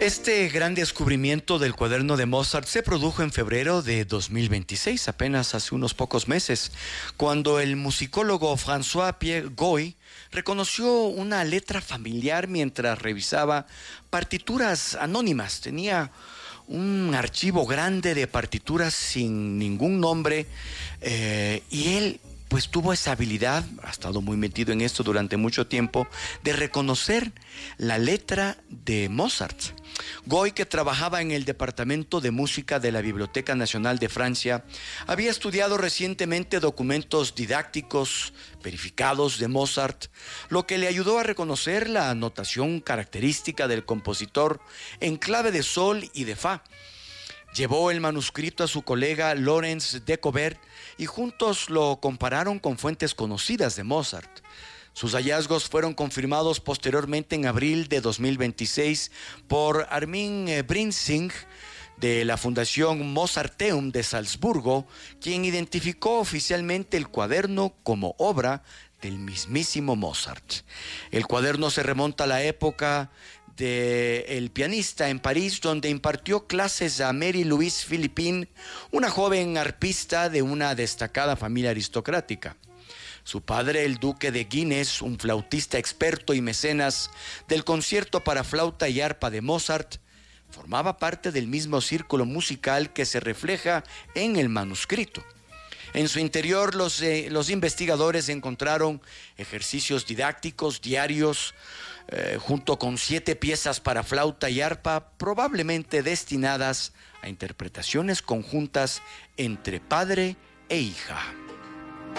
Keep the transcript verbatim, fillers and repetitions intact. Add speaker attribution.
Speaker 1: Este gran descubrimiento del cuaderno de Mozart se produjo en febrero de dos mil veintiséis, apenas hace unos pocos meses, cuando el musicólogo François-Pierre Goy reconoció una letra familiar mientras revisaba partituras anónimas. Tenía un archivo grande de partituras sin ningún nombre eh, y él pues tuvo esa habilidad, ha estado muy metido en esto durante mucho tiempo, de reconocer la letra de Mozart. Goy, que trabajaba en el Departamento de Música de la Biblioteca Nacional de Francia, había estudiado recientemente documentos didácticos verificados de Mozart, lo que le ayudó a reconocer la notación característica del compositor en clave de sol y de fa. Llevó el manuscrito a su colega Laurence Decobert y juntos lo compararon con fuentes conocidas de Mozart. Sus hallazgos fueron confirmados posteriormente en abril de dos mil veintiséis por Armin Brinsing de la Fundación Mozarteum de Salzburgo, quien identificó oficialmente el cuaderno como obra del mismísimo Mozart. El cuaderno se remonta a la época del pianista en París, donde impartió clases a Mary Louise Philippine, una joven arpista de una destacada familia aristocrática. Su padre, el duque de Guinness, un flautista experto y mecenas del concierto para flauta y arpa de Mozart, formaba parte del mismo círculo musical que se refleja en el manuscrito. En su interior, los, eh, los investigadores encontraron ejercicios didácticos diarios, eh, junto con siete piezas para flauta y arpa, probablemente destinadas a interpretaciones conjuntas entre padre e hija.